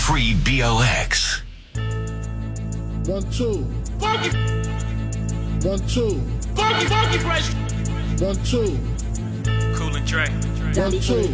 Free BOX. 1, 2. Funky, 1, 2. funky fresh. 1, 2. Cool and Dre. 1, 2.